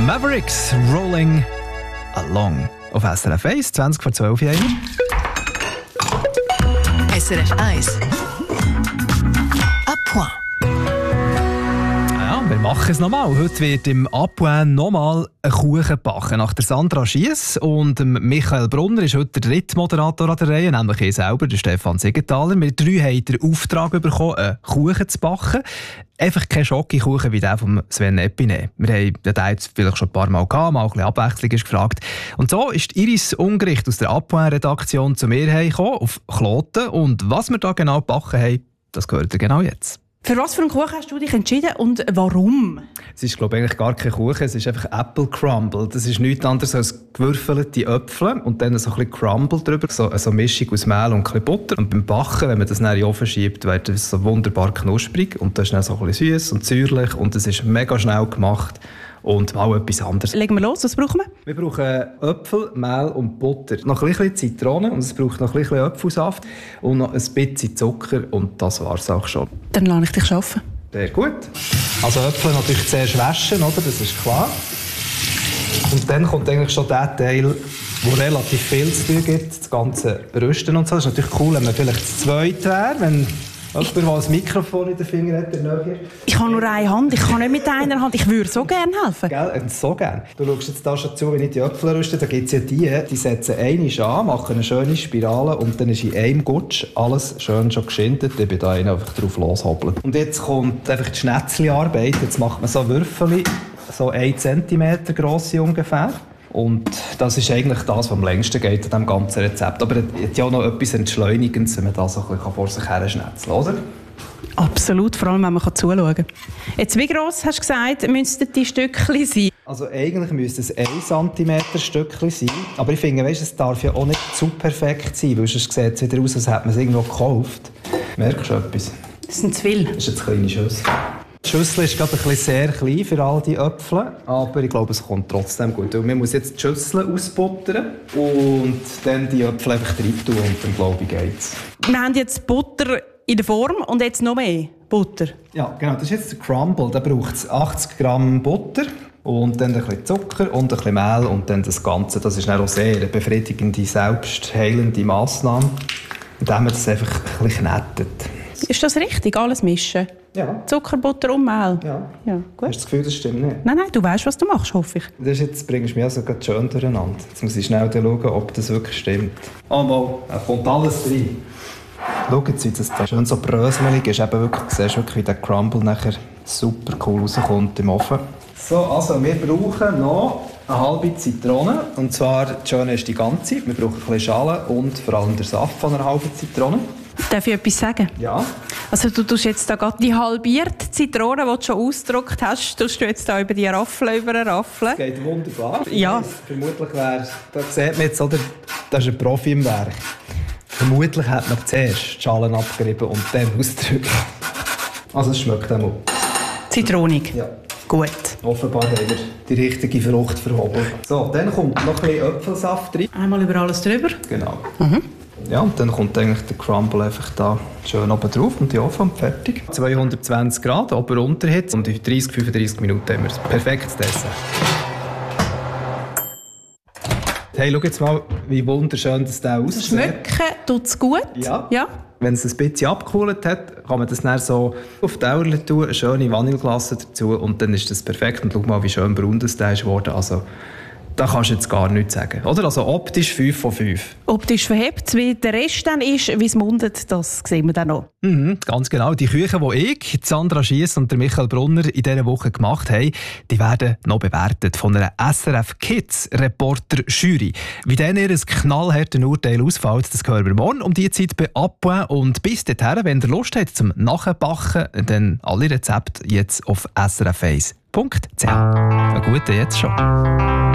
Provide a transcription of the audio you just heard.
Mavericks, Rolling Along. Auf SRF 1, 20 vor 12 Uhr. SRF 1. À point. Ja, wir machen es nochmal. Heute wird im À point nochmal ein Kuchen gebacken. Nach der Sandra Schiess und Michael Brunner ist heute der dritte Moderator an der Reihe, nämlich ich selber, der Stefan Siegenthaler. Wir drei haben den Auftrag bekommen, einen Kuchen zu backen. Einfach kein Schokokuchen wie der von Sven Epine. Wir haben den jetzt vielleicht schon ein paar Mal gehabt, mal ein bisschen Abwechslung ist gefragt. Und so ist Iris Ungericht aus der À point-Redaktion zu mir gekommen, auf Kloten. Und was wir da genau gebacken haben, das gehört ihr genau jetzt. Für was für einen Kuchen hast du dich entschieden und warum? Es ist, glaube ich, eigentlich gar kein Kuchen, es ist einfach Apple Crumble. Das ist nichts anderes als gewürfelte Äpfel und dann so ein bisschen Crumble drüber, so eine Mischung aus Mehl und ein bisschen Butter. Und beim Backen, wenn man das dann in den Ofen schiebt, wird es so wunderbar knusprig und das ist dann so ein bisschen süß und säuerlich und es ist mega schnell gemacht. Und mal etwas anderes. Legen wir los, was brauchen wir? Wir brauchen Äpfel, Mehl und Butter. Noch ein bisschen Zitrone und es braucht noch ein bisschen Äpfelsaft und noch ein bisschen Zucker und das war es auch schon. Dann lasse ich dich arbeiten. Sehr gut. Also Äpfel natürlich zuerst waschen, oder? Das ist klar. Und dann kommt eigentlich schon der Teil, wo relativ viel zu tun gibt, das ganze Rösten und so. Das ist natürlich cool, wenn man vielleicht zu zweit wäre, wenn jemand, der ein Mikrofon in den Fingern hat, der näher. Ich habe nur eine Hand, ich kann nicht mit einer Hand. Ich würde so gerne helfen. Gell? So gerne. Du schaust jetzt da schon zu, wenn ich die Äpfel röste. Da gibt es ja die setzen einmal an, machen eine schöne Spirale und dann ist in einem Gutsch alles schön schon geschindet. Ich bin da einfach drauf loshobeln. Und jetzt kommt einfach die Schnetzli-Arbeit. Jetzt macht man so Würfel, so 1 cm grosse ungefähr. Und das ist eigentlich das, was am längsten geht an diesem ganzen Rezept. Aber es hat ja auch noch etwas Entschleunigendes, wenn man das so ein bisschen vor sich her schnetzelt, oder? Absolut, vor allem wenn man zuschauen kann. Jetzt, wie gross hast du gesagt, müssten die Stückchen sein? Also eigentlich müsste es 1 cm Stückchen sein. Aber ich finde, weißt, es darf ja auch nicht zu perfekt sein, weil sonst sieht es wieder aus, als hätte man es irgendwo gekauft. Merkst du etwas? Das sind zu viel. Das ist jetzt eine kleine Schüssel. Die Schüssel ist gerade ein bisschen sehr klein für all die Äpfel, aber ich glaube, es kommt trotzdem gut. Und man muss jetzt die Schüssel ausbuttern und dann die Äpfel einfach rein tun und dann glaube ich geht's. Wir haben jetzt Butter in der Form und jetzt noch mehr Butter. Ja, genau, das ist jetzt der Crumble. Da braucht es 80 Gramm Butter und dann ein bisschen Zucker und ein bisschen Mehl und dann das Ganze. Das ist dann auch sehr eine befriedigende, selbstheilende Massnahme, indem man das einfach ein bisschen knetet. Ist das richtig, alles mischen? Ja. Zucker, Butter und Mehl? Ja. Ja, gut. Hast du das Gefühl, das stimmt nicht? Nein, du weißt, was du machst, hoffe ich. Jetzt bringst du mich also gerade schön durcheinander. Jetzt muss ich schnell schauen, ob das wirklich stimmt. Oh mal, da kommt alles rein. Schau jetzt, wie das da schön so bröselig ist. Eben wirklich, du siehst wirklich, wie der Crumble nachher super cool rauskommt im Ofen. So, also wir brauchen noch eine halbe Zitrone. Und zwar, das Schöne ist die ganze. Wir brauchen ein bisschen Schale und vor allem den Saft von einer halben Zitrone. Darf ich etwas sagen? Ja. Also du tust jetzt da gerade die halbierte Zitrone, die du schon ausgedruckt hast, tust du jetzt da über die Raffel raffeln. Das geht wunderbar. Ja. Vermutlich wäre, da sieht man jetzt, oder, das ist ein Profi im Werk. Vermutlich hat man zuerst die Schalen abgerieben und dann ausgedrückt. Also es schmeckt einmal. Zitronig? Ja. Gut. Offenbar haben wir die richtige Frucht verhobelt. So, dann kommt noch ein bisschen Äpfelsaft rein. Einmal über alles drüber. Genau. Ja, und dann kommt eigentlich der Crumble einfach da schön oben drauf und die Ofen und fertig. 220 Grad, Ober- und Unterhitze und in 30-35 Minuten haben wir es. Perfektes Dessert. Hey, schau jetzt mal, wie wunderschön das da aussieht. Schmecken tut es gut. Ja. Ja. Wenn es ein bisschen abgekühlt hat, kann man das dann so auf die Dauer tun, eine schöne Vanilleglasse dazu und dann ist das perfekt. Und schau mal, wie schön braun das da ist geworden. Also, da kannst du jetzt gar nichts sagen. Oder? Also optisch 5 von 5. Optisch verhebt, wie der Rest dann ist, wie es mundet, das sehen wir dann noch. Ganz genau. Die Küchen, die ich, Sandra Schiess und der Michael Brunner in dieser Woche gemacht haben, die werden noch bewertet von einer SRF Kids Reporter Jury. Wie dann ihr knallhartes Urteil ausfällt, das hören wir morgen um die Zeit bei À point. Und bis dahin, wenn ihr Lust habt zum Nachbacken, dann alle Rezepte jetzt auf srf1.ch. Einen guten jetzt schon.